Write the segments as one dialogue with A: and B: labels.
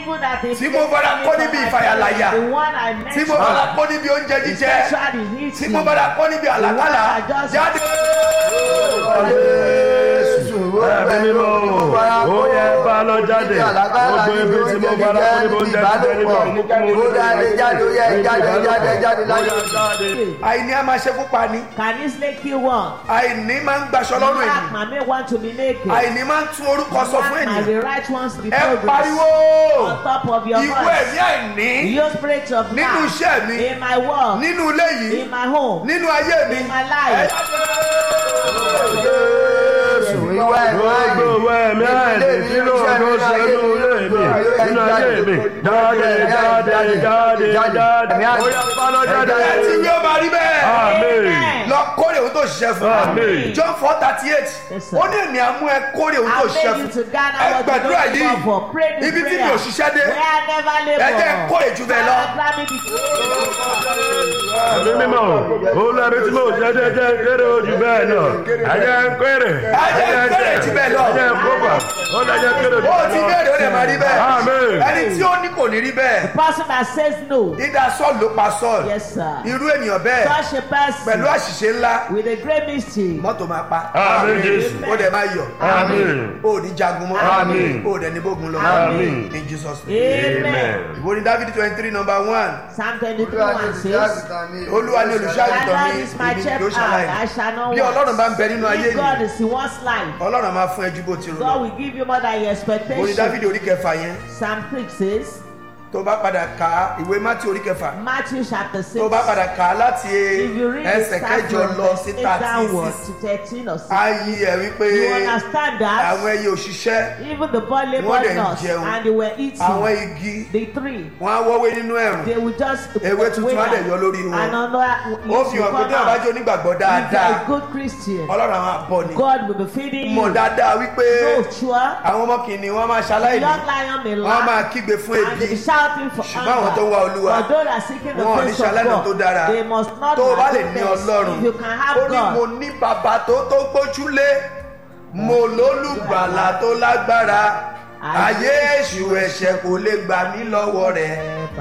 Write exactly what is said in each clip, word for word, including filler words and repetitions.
A: Evil that they
B: tí mo fara kó níbi ìfàyàlàyà,
A: the one I
B: tí mo
A: mentioned.
B: fara kó níbi oúnjẹ jíjẹ,
A: Sexual is
B: tí mo fara kó níbi àlàkálà, jáde.
C: Ẹ̀mí mímọ́ ó yẹ bá lọ jáde. Gbogbo ibi tí mo fara kó níbi oúnjẹ jíjẹ níbi ìmúkúmu olùkọ́.
B: Àìní a máa ṣekú pa ni.
A: Can easily kill one.
B: Àìní máa ń gbaṣọ lọ́rùn
A: Black
B: ènìyàn.
A: man may want to be naked.
B: Àìní máa ń tún orúkọ sọ fún
A: Black man
B: ènìyàn.
A: will write once
B: Ẹ
A: before
B: pariwo
A: on top of your
B: ìwé
A: voice.
B: ẹ̀mí àìní
A: You spirit of
B: nínú
A: lack
B: iṣẹ́ mi,
A: in my work,
B: nínú ilé yìí,
A: in my home,
B: nínú ayé mi.
A: in my life.
C: Gbogbo ẹ̀mí àìní nínú ọdún sẹ́nu ilé mi, nínú ayé mi, jáde jáde jáde jáde. Ó yẹ bá lọ jáde.
B: Ẹ ti wí ó máa rí bẹ́ẹ̀.
C: Àmín.
B: Lọ kórè ohun tó ṣiṣẹ́ fún wa.
C: Àmín.
B: John four thirty eight.
A: Yes, sir.
B: Ó ní èmi àmú ẹ kórè ohun tó
A: I
B: ṣiṣẹ́
A: beg you
B: fún.
A: to gather
B: Ẹ
A: what you
B: gbàdúrà
A: don't
B: yìí.
A: labor for. Pray this
B: Ibi tí mi ò
A: prayer.
B: ṣiṣẹ́ dé.
A: Where I never labor.
B: Ẹ jẹ́ kórè jù bẹ́ẹ̀ lọ.
A: Father, grant me the
C: Ẹ̀mí mímọ́ ó lẹ́bi tí mo jẹ́ jẹ́ jẹ́ kéré ojú bẹ́ẹ̀ náà. Ẹ̀jẹ̀ ń kéré.
B: Ẹ̀jẹ̀ ń kéré jù bẹ́ẹ̀ lọ.
C: Ẹ̀jẹ̀ ń kópa. Ó lẹ́jẹ̀ kéré jù
B: Ó
C: bẹ́ẹ̀
B: ti
C: lọ.
B: béèrè ó lè máa rí bẹ́ẹ̀.
C: Àmín.
B: Ẹni tí ó ní kò ní rí bẹ́ẹ̀.
A: person that says no.
B: Dídá Sọ́ọ̀lù ló pa Sọ́ọ̀lù.
A: Yes, sir.
B: Irú ènìyàn bẹ́ẹ̀
A: Such a
B: pẹ̀lú
A: person
B: àṣìṣe ńlá
A: with a great mistake.
B: mọ́tò máa pa.
C: Àmín Jésù.
B: Ó dẹ̀ máa yọ̀.
C: Àmín.
B: Ó ní jagun mọ́.
C: Àmín.
B: Ó dẹ̀ ní bógun lọ.
C: Àmín.
B: In Jesus name.
A: Amen.
B: Ìwé ní Dáfídì twenty three number one.
A: Psalm twenty-three one says,
B: Olúwa ni
A: "The
B: olùṣọ́-àgùntàn
A: Lord
B: mi,
A: is my
B: èmi kì yóò
A: shepherd,
B: ṣaláìní."
A: I shall not
B: Bí Ọlọ́run bá ń
A: want.
B: bẹ nínú ayé
A: If God
B: yìí,
A: is in one's life,
B: Ọlọ́run máa fún ẹ ju bó ti rò
A: God
B: lọ.
A: will give you more than your
B: Orí
A: expectation.
B: Dáfídì orí kẹfà yẹn
A: Psalm six says,
B: tó bá padà kà á ìwé Mátì orí kẹfà
A: Matthew chapter six.
B: tó bá padà kà á láti
A: If you read
B: ẹsẹ̀
A: it start
B: kẹjọ
A: from
B: lọ
A: verse
B: sí
A: eight
B: thirty
A: downwards
B: six
A: to thirteen or
B: á
A: sixteen,
B: yí ẹ wípé
A: you understand that
B: àwọn ẹyẹ òṣìṣẹ́
A: even the boy
B: Wọ́n
A: labored
B: dẹ̀ ń
A: not
B: jẹun.
A: and they were eating.
B: àwọn igi
A: The three,
B: wọn á wọ́wé nínú ẹ̀rùn.
A: they will just
B: Ewé tuntun á dẹ̀ yọ lórí wọn.
A: and another
B: Ó fi hàn pé tí wọn bá jẹ́ onígbàgbọ́
A: If you are
B: dáadáa
A: a good Christian,
B: Ọlọ́run àwọn àbọ̀ ni.
A: God will be feeding you.
B: Mọ̀ dáadáa wípé
A: No, sure.
B: àwọn ọmọ kìnìún wọn máa
A: The
B: ṣaláìní
A: young lion may
B: wọn á máa
A: laugh
B: kígbe fún
A: and they be
B: ebi.
A: shouting for
B: Ṣùgbọ́n àwọn tó ń wá
A: hunger.
B: Olúwa,
A: But those that are seeking the
B: wọn ò ní
A: face of
B: ṣaláìní tó
A: God,
B: dára.
A: they must not
B: Tó o bá lè
A: have
B: ní
A: goodness.
B: Ọlọ́run,
A: If you can
B: ó
A: have
B: ní mo
A: God,
B: ní bàbá tó tó gbójúlé, mo lólùgbàlà tó lágbára. Ayé èṣù ẹ̀ṣẹ̀ kò lè gbà mí lọ́wọ́ rẹ̀.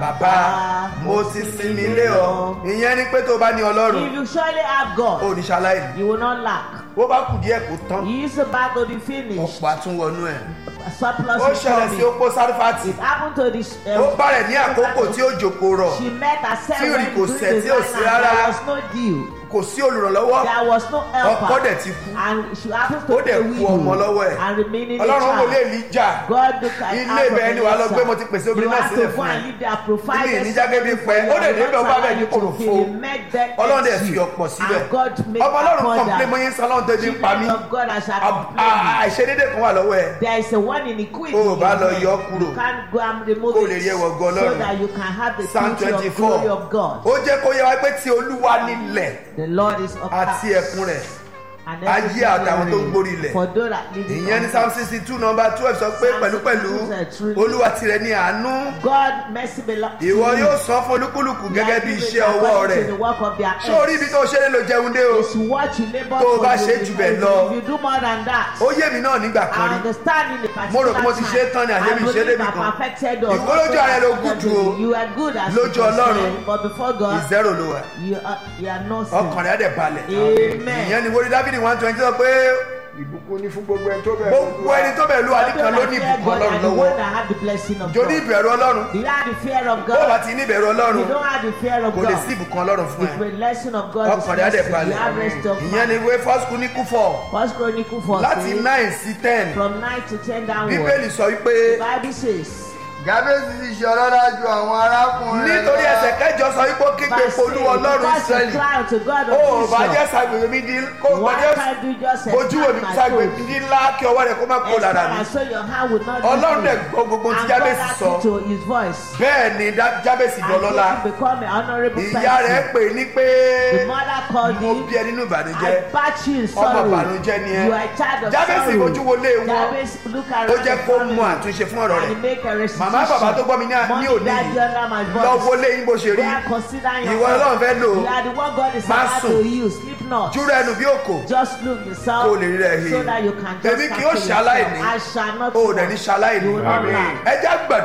B: Bàbá, mo ti sinmi lé ọ. Ìyẹn ni pé tó o bá ní
A: if
B: Ọlọ́run,
A: you surely have
B: ó
A: God,
B: ní ṣaláìní.
A: you will not lack.
B: Bó bá kù díẹ̀ kó tán,
A: He is about to be finished.
B: ọ̀pọ̀ àtúnwọnú ẹ̀.
A: A surplus
B: Ó
A: is
B: ṣẹlẹ̀ sí
A: coming.
B: opó Sárífátì.
A: It happened to this.
B: Ó bá rẹ̀ ní àkókò tí òjò rọ̀.
A: She met herself
B: Tí
A: when
B: ìrì kò
A: during
B: sẹ̀
A: the
B: tí ò
A: night
B: sí
A: and
B: rárá.
A: there was no dew.
B: Kò sí olùrànlọ́wọ́.
A: There was no helper.
B: Ọkọ dẹ̀ ti kú.
A: And she happens
B: Ó
A: to be
B: dẹ̀
A: a
B: kú ọmọ lọ́wọ́
A: widow
B: ẹ̀.
A: and remaining a
B: Ọlọ́run wò lè
A: child.
B: Èlíjà.
A: God look at
B: Ilé ibẹ̀ ẹni wàá lọ gbé, mo ti pèsè obìnrin náà sílẹ̀
A: You
B: fún ẹ.
A: have to go and leave their
B: Ilé
A: providers.
B: ìníjà gẹ́gẹ́ bí pẹ́. Ó dẹ̀ débẹ̀ ọba bẹ̀ ní kòròfo.
A: He met them
B: Ọlọ́run dẹ̀
A: empty.
B: fi ọ̀pọ̀ síbẹ̀.
A: And God made
B: Ọmọ Ọlọ́run
A: upon
B: kọ̀ǹplé
A: them.
B: mo yín sọ Ọlọ́run tó ti ń pa mí.
A: Children of God as I
B: À-
A: complain.
B: à- Àìṣedédé kan wà lọ́wọ́ ẹ̀.
A: There is a one iniquity.
B: Ó bá
A: in
B: lọ
A: men.
B: yọ kúrò.
A: You can't go and remove
B: Kó lè
A: it
B: rí ẹwà ògo
A: so
B: Ọlọ́run.
A: that you can have the
B: Psalm
A: beauty of
B: twenty-four.
A: glory of God.
B: Ó jẹ́ kó yẹ wá pé tí Olúwa nílẹ̀
A: The Lord is up
B: àti ẹ̀kún rẹ̀.
A: and
B: Ayé
A: everything
B: àtàwọn tó ń
A: therein.
B: gbórí ilẹ̀.
A: For those that live in
B: Ìyẹn ní Psalm sixty two number twelve sọ pé pẹ̀lúpẹ̀lú Olúwa tirẹ̀ ní àánú.
A: God mercy belongs to
B: Ìwọ
A: you.
B: yóò san fún olúkúlùkù gẹ́gẹ́ bí iṣẹ́ ọwọ́
A: According
B: rẹ̀.
A: to the work of their
B: Sórí ibi
A: hands.
B: tó ṣe é ló jẹun dé o.
A: It's what you labor
B: Tó o
A: for.
B: bá
A: you
B: ṣe
A: will
B: jù bẹ́ẹ̀
A: get.
B: lọ.
A: If you do more than that,
B: Ó yé mi náà nígbà kan
A: I
B: rí.
A: understand in the
B: Mo rò pé mo
A: particular
B: ti ṣe é tán ni àyè
A: time.
B: mi
A: I
B: ṣe é
A: believe
B: débi
A: I
B: kan.
A: perfected or
B: Ìwọ lójú ara rẹ ló gùn jù o.
A: You are good as
B: Lójú
A: you
B: Ọlọ́run,
A: say, but before God,
B: Ìzẹ́rò ló wà.
A: you are, you are not
B: Ọkàn
A: sin.
B: rẹ̀ á dẹ̀ balẹ̀.
A: Amen.
B: Ìyẹn ni wọ́n rí Dáfídì one twenty sọ pé
D: ìbùkún ní fún gbogbo ẹni tó bẹ̀rù
B: gbogbo ẹni tó bẹ̀rù Olúwa nìkan ló ní ìbùkún
A: God
B: Ọlọ́run
A: and the
B: lọ́wọ́.
A: one that have the blessing of
B: Jò ní
A: God.
B: ìbẹ̀rù Ọlọ́run.
A: You have the fear of
B: Bó o bá
A: God.
B: ti ní ìbẹ̀rù Ọlọ́run,
A: You don't have the fear of
B: kò lè sí
A: God.
B: ìbùkún Ọlọ́run fún ẹ.
A: The blessing of God is
B: Ọkàn rẹ̀ á dẹ̀
A: mercy. You
B: balẹ̀.
A: have rest of
B: Ìyẹn ni
A: mind.
B: ìwé First Chronicle four
A: First Chronicle four
B: láti
A: says,
B: nine sí ten.
A: from nine to ten downward.
B: Bíbélì sọ
A: The
B: wípé
A: Bible says,
D: Jábésì ti ṣe ọlọ́lá ju àwọn arákùnrin rẹ̀
B: nítorí ẹsẹ̀ kẹjọ sọ wípé ó kígbe
A: verse
B: polú
A: eight,
B: Ọlọ́run
A: because you
B: Ísírẹ́lì.
A: cry unto God
B: Ó
A: of
B: bá jẹ́
A: Israel,
B: ṣàgbèrè mi di kó
A: why
B: gbọ́dọ̀
A: can't you just
B: ojú wo mi
A: expand my
B: ṣàgbèrè
A: clothes?
B: mi di ńlá kí ọwọ́ rẹ̀ kó má kó lára mi.
A: Expand so your hand would not
B: Ọlọ́run
A: be
B: dẹ̀ gbọ́ gbogbo tí
A: And God
B: Jábésì sọ.
A: asked to his voice.
B: Bẹ́ẹ̀ ni Dá- Jábésì
A: And
B: dọlọ́lá.
A: he become an honorable
B: Ìyá rẹ̀
A: person.
B: pè ní pé
A: The mother called
B: mo
A: him,
B: bí ẹ nínú ìbànújẹ́.
A: I batch you in
B: Ọmọ
A: sorrow.
B: ìbànújẹ́ ni ẹ.
A: You are a child of
B: Jábésì
A: sorrow.
B: fojú wo lé wọn.
A: Jabez look around
B: Ó jẹ́
A: the
B: kó
A: family
B: mú àtúnṣe fún ọ̀rọ̀
A: and he
B: rẹ̀.
A: make a restitution.
B: Màmá bàbá tó gbọ́ mi ní ní
A: Mommy,
B: òní
A: daddy,
B: yìí.
A: under my voice.
B: Lọ wo léyìn bó ṣe
A: Go
B: rí.
A: and consider
B: Ìwọ Ọlọ́run fẹ́ lò ó.
A: You are the one God is
B: Má
A: about
B: sùn.
A: to use. Sleep not.
B: Júrò ẹnu bí òkò.
A: Just look yourself
B: Kó o lè rí rẹ̀ he.
A: so that you can just
B: Èmi kì yóò
A: calculate
B: ṣaláìní.
A: yourself. I shall not
B: O ò dẹ̀ ní
A: want.
B: ṣaláìní.
A: You will not
B: Àmín.
A: lack.
B: Ẹ jẹ́ á gbàdúrà.